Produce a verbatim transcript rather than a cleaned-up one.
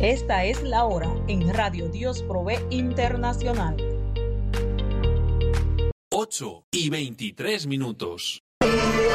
Esta es la hora en Radio Dios Provee Internacional. ocho y veintitrés minutos.